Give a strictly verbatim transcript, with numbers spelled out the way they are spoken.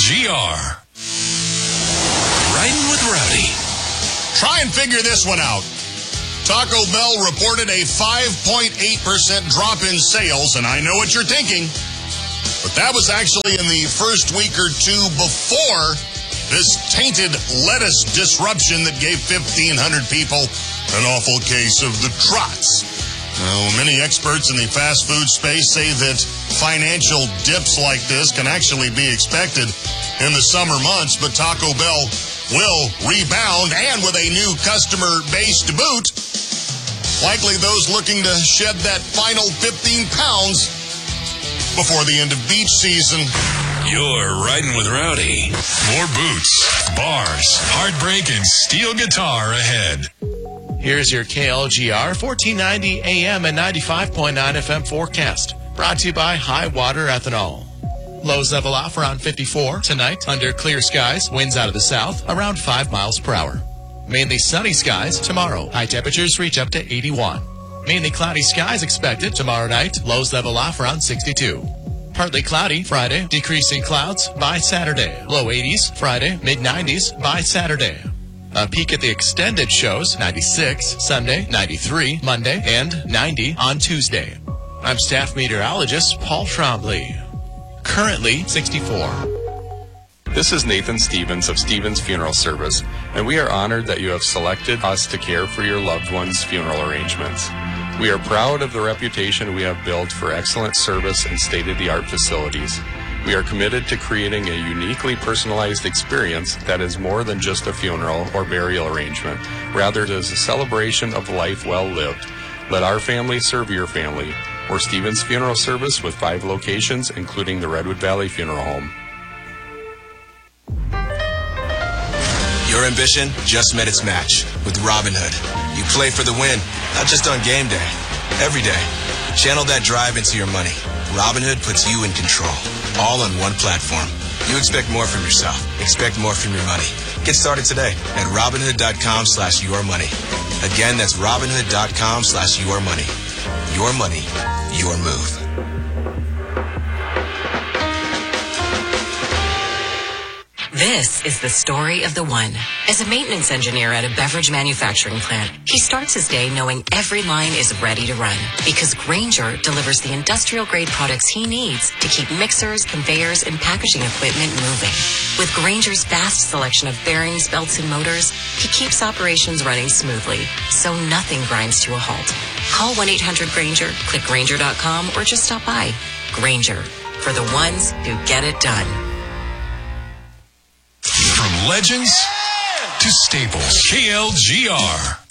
G R. Riding with Rowdy. Try and figure this one out. Taco Bell reported a five point eight percent drop in sales, and I know what you're thinking, but that was actually in the first week or two before this tainted lettuce disruption that gave fifteen hundred people an awful case of the trots. Now, many experts in the fast food space say that financial dips like this can actually be expected in the summer months, but Taco Bell will rebound, and with a new customer base to boot, likely those looking to shed that final fifteen pounds before the end of beach season. You're riding with Rowdy. More boots, bars, heartbreak, and steel guitar ahead. Here's your K L G R fourteen ninety A M and ninety-five point nine F M forecast. Brought to you by High Water Ethanol. Lows level off around fifty-four tonight. Under clear skies, winds out of the south around five miles per hour. Mainly sunny skies tomorrow. High temperatures reach up to eighty-one. Mainly cloudy skies expected tomorrow night. Lows level off around sixty-two. Partly cloudy Friday. Decreasing clouds by Saturday. Low eighties Friday. Mid nineties by Saturday. A peek at the extended shows, ninety-six Sunday, ninety-three Monday, and ninety on Tuesday. I'm staff meteorologist Paul Trombley. Currently sixty-four. This is Nathan Stevens of Stevens Funeral Service, and we are honored that you have selected us to care for your loved one's funeral arrangements. We are proud of the reputation we have built for excellent service and state-of-the-art facilities. We are committed to creating a uniquely personalized experience that is more than just a funeral or burial arrangement. Rather, it is a celebration of life well lived. Let our family serve your family. We're Stevens Funeral Service with five locations, including the Redwood Valley Funeral Home. Your ambition just met its match with Robinhood. You play for the win, not just on game day, every day. Channel that drive into your money. Robinhood puts you in control, all on one platform. You expect more from yourself. Expect more from your money. Get started today at Robinhood.com slash your money. Again, that's Robinhood.com slash your money. Your money, your move. This is the story of the one. As a maintenance engineer at a beverage manufacturing plant, he starts his day knowing every line is ready to run because Grainger delivers the industrial-grade products he needs to keep mixers, conveyors, and packaging equipment moving. With Grainger's vast selection of bearings, belts, and motors, he keeps operations running smoothly, so nothing grinds to a halt. Call one eight hundred Grainger, click Grainger dot com, or just stop by. Grainger, for the ones who get it done. From legends to staples, K L G R.